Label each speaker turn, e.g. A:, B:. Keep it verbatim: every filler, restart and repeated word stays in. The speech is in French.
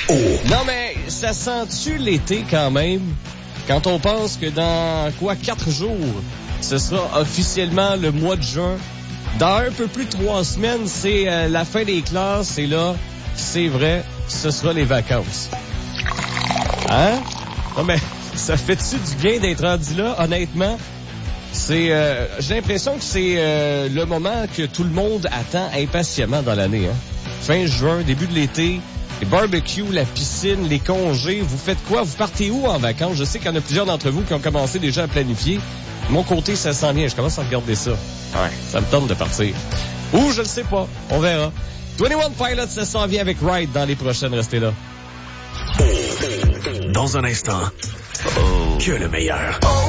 A: Oh.
B: Non, mais ça sent-tu l'été quand même? Quand on pense que dans, quoi, quatre jours, ce sera officiellement le mois de juin. Dans un peu plus de trois semaines, c'est euh, la fin des classes. Et là, c'est vrai, ce sera les vacances. Hein? Non, mais ça fait-tu du bien d'être rendu là, honnêtement? C'est, euh, j'ai l'impression que c'est euh, le moment que tout le monde attend impatiemment dans l'année. Hein? Fin juin, début de l'été, les barbecues, la piscine, les congés. Vous faites quoi? Vous partez où en vacances? Je sais qu'il y en a plusieurs d'entre vous qui ont commencé déjà à planifier. De mon côté, ça s'en vient. Je commence à regarder ça. Ouais, ça me tente de partir. Ou je ne sais pas. On verra. vingt et un Pilots, ça s'en vient avec Ride dans les prochaines. Restez là.
A: Dans un instant, oh. que le meilleur. Oh.